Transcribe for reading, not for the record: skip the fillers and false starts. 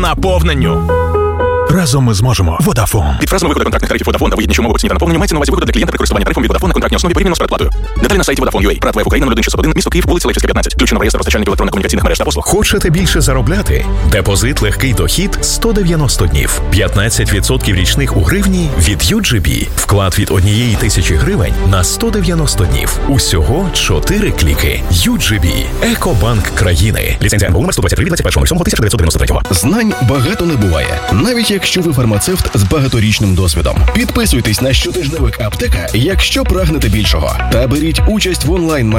наповненню. Разом ми зможемо. Vodafone. Під фразами виходу контрактних тарифів Vodafone та вигідні умови оціні та наповнення мається на увазі виходу для клієнта при користуванні тарифом від Vodafone на контрактній основі порівняно з передплатою. Деталі на сайті Vodafone.ua. ПРАТ ВФ Україна 0161, місто Київ, вулиця Левчівська, 15. Включено в реєстр постачальників електронно-комунікаційних мереж та послуг. Хочете більше заробляти? Депозит легкий дохід 190 днів. 15% річних у гривні від UGB. Вклад від 1000 гривень на 190 днів. Усього 4 кліки. UGB. Екобанк країни. Ліцензія НБУ номер 123 від 21.07.1993. Знань багато не буває, навіть якщо ви фармацевт з багаторічним досвідом. Підписуйтесь на щотижневик Аптека, якщо прагнете більшого, та беріть участь в онлайн